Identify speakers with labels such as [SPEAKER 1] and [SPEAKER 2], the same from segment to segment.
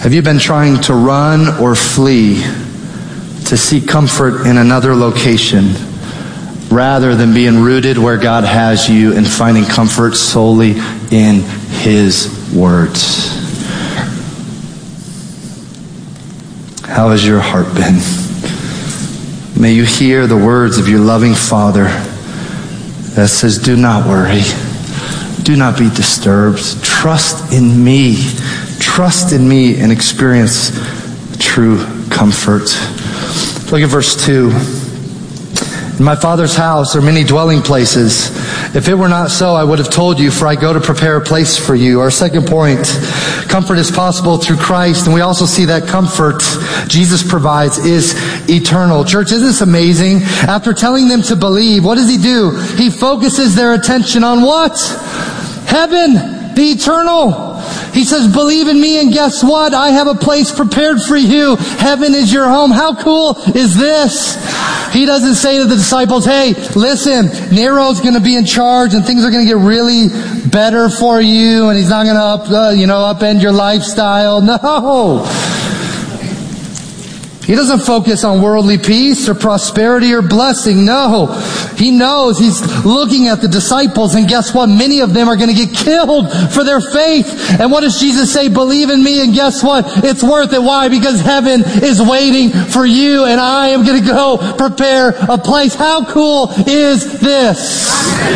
[SPEAKER 1] Have you been trying to run or flee to seek comfort in another location rather than being rooted where God has you and finding comfort solely in His words? How has your heart been? May you hear the words of your loving Father that says, do not worry. Do not be disturbed. Trust in me. Trust in me and experience true comfort. Look at verse 2. In my Father's house are many dwelling places. If it were not so, I would have told you, for I go to prepare a place for you. Our second point, comfort is possible through Christ, and we also see that comfort Jesus provides is eternal. Church, isn't this amazing? After telling them to believe, what does He do? He focuses their attention on what? Heaven, the eternal. He says, believe in me, and guess what? I have a place prepared for you. Heaven is your home. How cool is this? He doesn't say to the disciples, hey, listen, Nero's going to be in charge and things are going to get really better for you and he's not going to upend your lifestyle. No. He doesn't focus on worldly peace or prosperity or blessing. No. He knows He's looking at the disciples, and guess what? Many of them are going to get killed for their faith. And what does Jesus say? Believe in me, and guess what? It's worth it. Why? Because heaven is waiting for you, and I am going to go prepare a place. How cool is this?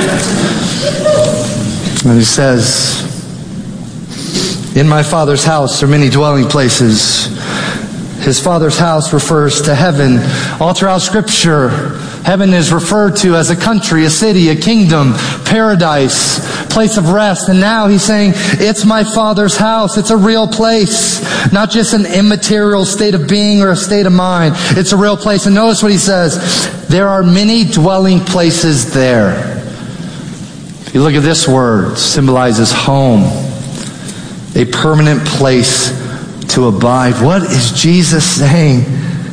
[SPEAKER 1] And He says, in my Father's house are many dwelling places. His Father's house refers to heaven. All throughout Scripture, heaven is referred to as a country, a city, a kingdom, paradise, place of rest. And now He's saying, it's my Father's house. It's a real place, not just an immaterial state of being or a state of mind. It's a real place. And notice what He says. There are many dwelling places there. If you look at this word, it symbolizes home, a permanent place to abide. What is Jesus saying?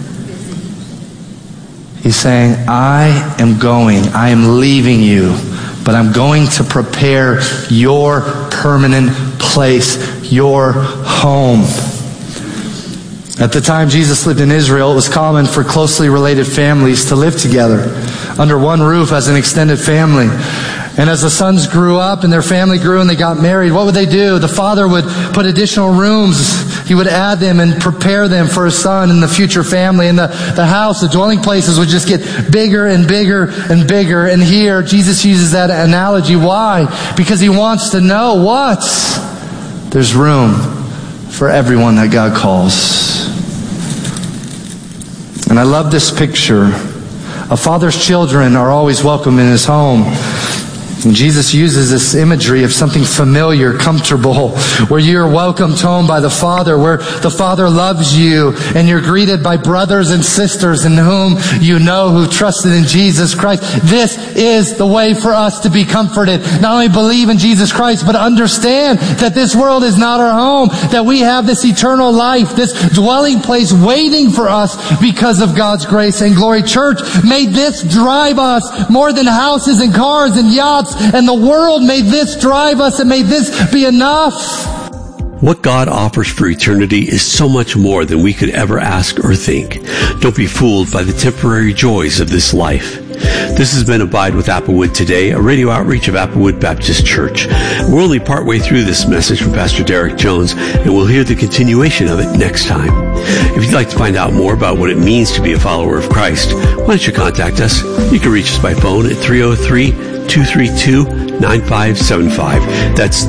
[SPEAKER 1] He's saying, I am leaving you, but I'm going to prepare your permanent place, your home. At the time Jesus lived in Israel, it was common for closely related families to live together under one roof as an extended family. And as the sons grew up and their family grew and they got married, what would they do? The father would put additional rooms. He would add them and prepare them for his son and the future family. And the house, the dwelling places would just get bigger and bigger and bigger. And here, Jesus uses that analogy. Why? Because He wants to know what? There's room for everyone that God calls. And I love this picture. A father's children are always welcome in his home. And Jesus uses this imagery of something familiar, comfortable, where you're welcomed home by the Father, where the Father loves you, and you're greeted by brothers and sisters in whom you know who trusted in Jesus Christ. This is the way for us to be comforted. Not only believe in Jesus Christ, but understand that this world is not our home, that we have this eternal life, this dwelling place waiting for us because of God's grace and glory. Church, may this drive us more than houses and cars and yachts and the world. May this drive us, and may this be enough.
[SPEAKER 2] What God offers for eternity is so much more than we could ever ask or think. Don't be fooled by the temporary joys of this life. This has been Abide with Applewood Today, a radio outreach of Applewood Baptist Church. We're only partway through this message from Pastor Derek Jones, and we'll hear the continuation of it next time. If you'd like to find out more about what it means to be a follower of Christ, why don't you contact us? You can reach us by phone at 303-232-9575. That's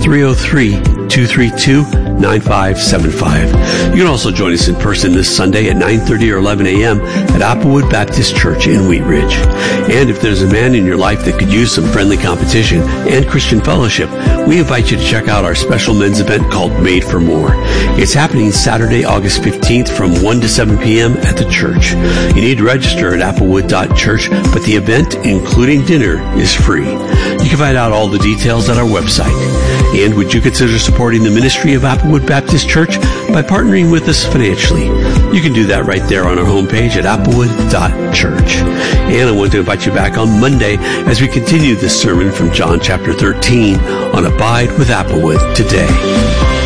[SPEAKER 2] 303-232-9575. You can also join us in person this Sunday at 9:30 or 11 a.m. at Applewood Baptist Church in Wheat Ridge. And if there's a man in your life that could use some friendly competition and Christian fellowship, we invite you to check out our special men's event called Made for More. It's happening Saturday, August 15th from 1 to 7 p.m. at the church. You need to register at applewood.church, but the event, including dinner, is free. You can find out all the details at our website. And would you consider supporting the ministry of Applewood Baptist Church by partnering with us financially? You can do that right there on our homepage at applewood.church. And I want to invite you back on Monday as we continue this sermon from John chapter 13 on Abide with Applewood Today.